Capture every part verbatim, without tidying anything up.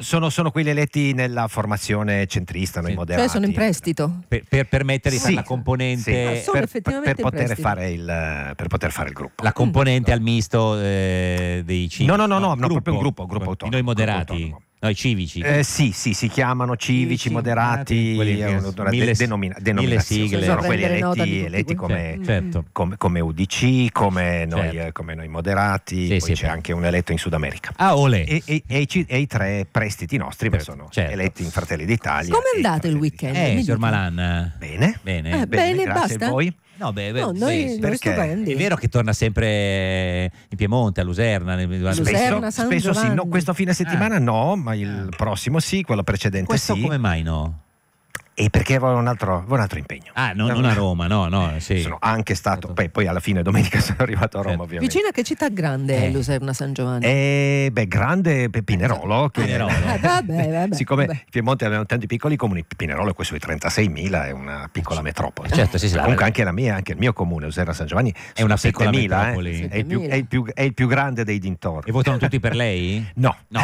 sono, sono quelli eletti nella formazione centrista, noi Sì. moderati. Cioè sono in prestito. Per, per permettere di Sì, fare la componente, sì, Ah, sono per, effettivamente per poter in prestito. fare il per poter fare il gruppo. la componente al misto eh, dei civici. No, no, no, no, Il no, proprio un gruppo, gruppo Di autonomo, noi gruppo moderati, autonomo. noi civici. Eh, sì, sì, si chiamano civici, Civici, moderati, quelli che- è una- una mille- de- denomina- mille denominazione. sigle. Sono quelli Prendere nota di eletti, tutti eletti quelli- come, Mm. Certo. come, come U D C, come noi, Certo. eh, come noi moderati, Sì, poi sì, c'è poi- anche un eletto in Sud America. Ah, olè. E, e- e i, ci- e i tre prestiti nostri beh, Certo, sono certo. eletti in Fratelli d'Italia. Come è e andato il Fratelli weekend? Eh, Mi signor dica. Malan. Bene. Bene. Eh, bene, grazie basta? a voi. No, beh, beh, No, noi, beh, noi perché? stupendi. è vero che torna sempre in Piemonte, a Luserna. nel- durante- Luserna, Spesso, San spesso sì, Giovanni. no, questo fine settimana no, ma il prossimo sì, quello precedente Questo sì. come mai no? E perché avevo un altro, avevo un altro impegno. Ah, no, non a Roma, no, no, sì. Sono anche stato, poi, poi alla fine domenica sono arrivato a Roma, Certo. ovviamente. Vicino a che città grande è Eh. Luserna San Giovanni? E beh, grande Pinerolo, che Pinerolo. Eh, vabbè, vabbè, siccome vabbè. in Piemonte avevano tanti piccoli comuni, Pinerolo è questo sui trentaseimila, è una piccola metropoli. Certo, sì, sì, Comunque la- anche la mia, anche il mio comune, Luserna San Giovanni, È una sono piccola settemila, eh. metropoli. È, il più, settemila. è, il più, è il più grande dei dintorni. E votano tutti per lei? No. No.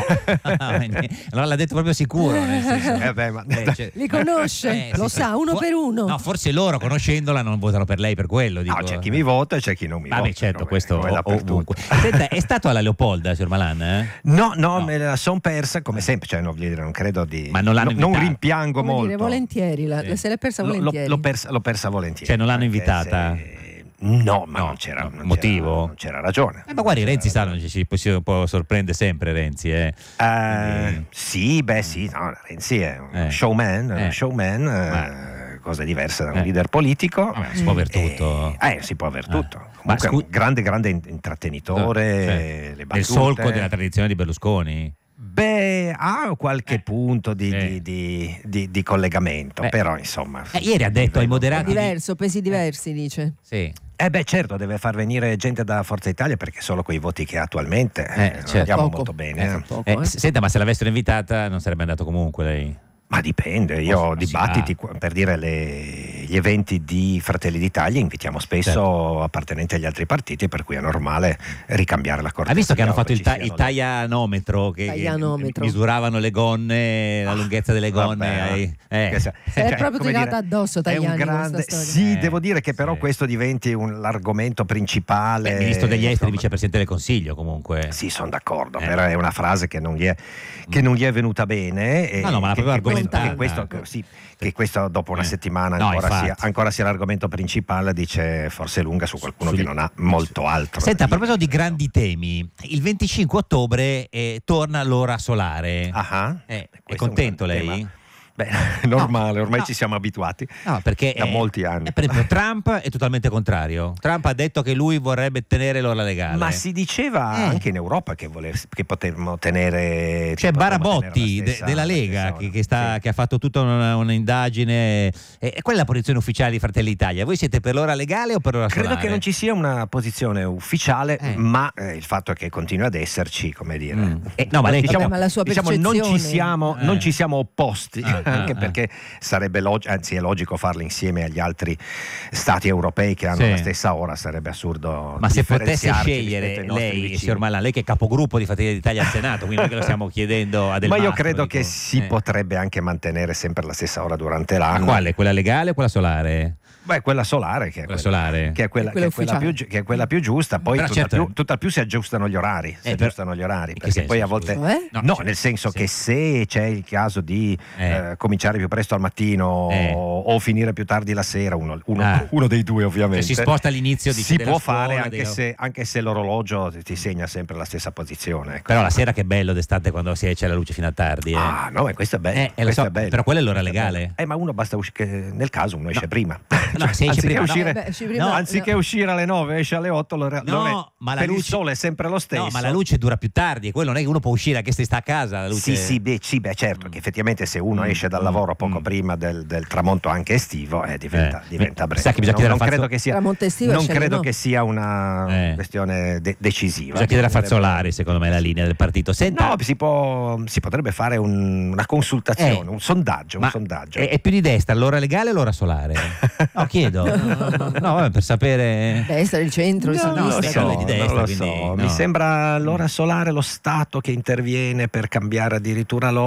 Allora l'ha detto proprio sicuro. Nel senso, Eh beh, ma- eh, cioè- Li conosce, Eh, lo sì, sa, uno for- per uno. No, forse loro, conoscendola, non votano per lei per quello. Dico. No, c'è chi mi vota e c'è chi non mi Vabbè, vota. certo, come- questo come o- dappertutto. ovunque. Senta, è stato alla Leopolda, signor Malan? Eh? No, no, No. me la son persa come sempre, cioè no, voglio dire, non credo di... Ma non l'hanno no- non invitata? rimpiango Come molto. dire, volentieri, la, Sì. se l'è persa L'ho- l'ho, volentieri. l'ho persa, l'ho persa volentieri. Cioè, non l'hanno Anche invitata? se- No, ma No, non c'era no. non Motivo? c'era, non c'era ragione. Eh, ma guardi, Non Renzi c'era sa, non ci si si può sorprende sempre Renzi. Eh. ragione. Eh, Quindi- sì, beh sì, no, Renzi è un Eh. showman, è Eh. un showman, Ma- eh, cosa diversa da un Eh. leader politico. Vabbè, si può aver tutto. Eh, eh, si può aver Eh. tutto. Ma Comunque è scu- un grande, grande in- intrattenitore, Cioè, le nel battute. solco della tradizione di Berlusconi. Beh, ha qualche Eh. punto di, Eh. di- di- di- di collegamento, Beh. però insomma... Eh, ieri ha detto ai moderati. Diverso, pesi diversi, dice. Sì. Eh beh certo, deve far venire gente da Forza Italia perché solo con i voti che ha attualmente Eh, eh, certo. non andiamo Poco. molto bene. Eh, eh. poco, Eh, eh. s- Senta, ma se l'avessero invitata non sarebbe andato comunque lei? Ma dipende, io ho Ma si dibattiti, va. qu- per dire le- gli eventi di Fratelli d'Italia invitiamo spesso Certo. appartenenti agli altri partiti, per cui è normale ricambiare la corte. Ha visto che hanno fatto il, ta- Ci il siano le- taglianometro, che, che Taglianometro. misuravano le gonne, la lunghezza delle gonne. Vabbè, ai- eh. che sa- Se l'è cioè, proprio come tirata dire, addosso è Tajani un grande, questa storia. sì, Eh, devo dire che però sì. questo diventi un- l'argomento principale. Beh, ministro degli esteri, insomma. vicepresidente del Consiglio comunque. Sì, sono d'accordo, Eh. però è una frase che non gli è, che non gli è venuta bene. E No, no, ma la che, proprio che questo, argomentata. che questo- che- sì, che questo dopo una Eh. settimana No, ancora, sia, infatti. ancora sia l'argomento principale, dice forse lunga su qualcuno Sugli- che non ha molto altro. Senta, a da dire. proposito di grandi temi, il venticinque ottobre eh, torna l'ora solare. Ah, Eh, è questo è un contento grande lei? tema. Beh, normale, ormai no. ci siamo abituati. No, perché Da eh, molti anni. eh, per esempio, Trump è totalmente contrario. Trump ha detto che lui vorrebbe tenere l'ora legale. Ma si diceva Eh. anche in Europa che, volev- che potevamo tenere. C'è che potremmo Barabotti tenere la de- stessa- della la Lega stessa che, ora. che sta- Sì. che ha fatto tutta una- un'indagine. E, e qual è la posizione ufficiale di Fratelli d'Italia? Voi siete per l'ora legale o per l'ora Credo solare? che non ci sia una posizione ufficiale, Eh. ma eh, il fatto è che continua ad esserci, come dire. Mm. Eh, no, ma lei- diciamo, Vabbè, ma la sua diciamo, non ci percezione- siamo, Eh. non ci siamo opposti, Ah, ah, anche ah. perché sarebbe logico, anzi è logico farlo insieme agli altri stati europei che hanno Sì. la stessa ora, sarebbe assurdo. Ma se potesse differenziarci scegliere rispetto ai nostri lei, vicini. signor Malan, lei che è capogruppo di Fratelli d'Italia al Senato, quindi non è che lo stiamo chiedendo a Del Ma io Mastro, credo dico. che si Eh. potrebbe anche mantenere sempre la stessa ora durante Ma l'anno. quale? Quella legale o quella solare? Beh, quella solare, che è Quella quella, solare. che è quella, È quella che è quella più, ufficiale. gi- che è quella più giusta, poi Però tutt'al, certo- più, tutt'al più si aggiustano gli orari, si Eh, però- aggiustano gli orari, in che perché senso, poi a scusi? volte... Eh? No, cioè, nel senso sì. che se c'è il caso di Eh. eh, cominciare più presto al mattino Eh. o, o finire più tardi la sera, uno, uno- Ah. uno dei due ovviamente, Cioè, si sposta all'inizio di si della può scuola, fare anche dei- se, anche se l'orologio ti, ti segna sempre la stessa posizione. Ecco. Però la sera che bello d'estate quando si c'è la luce fino a tardi. Eh. Ah no, ma questo è bello, Eh, eh, lo questo so, è bello. però quella è l'ora Questo legale. bello. Eh, ma uno basta uscire, che nel caso uno esce No. prima. No, se esce anziché prima, no. uscire, Eh beh, esci prima, no, no. anziché uscire alle nove esce alle otto, l'ora- No, l'ora- ma la per il luce- sole è sempre lo stesso. No, ma la luce dura più tardi, e quello non è che uno può uscire anche se sta a casa. La luce... Sì, sì, beh, sì, beh, certo, che effettivamente se uno Mm, esce dal mm, lavoro poco mm. prima del, del tramonto anche estivo, eh, diventa, Eh, diventa mi breve. sa che bisogna non, chiedere non a credo Fazzo- che sia, Tramonto estivo non esce alle credo nove. che sia una Eh. questione de- decisiva. Bisogna chiedere a Bisognerebbe- Fazzolari, secondo me, la linea del partito. Senta, No, si, può, si potrebbe fare un- una consultazione, Eh, un sondaggio, un ma sondaggio. È, è più di destra l'ora legale o l'ora solare? No, chiedo. No, no, no, no, vabbè, per sapere. Destra, il centro, il No, non lo sinistra. so, quello di destra, non lo quindi, so. no. Mi sembra l'ora solare lo Stato che interviene per cambiare addirittura l'ora.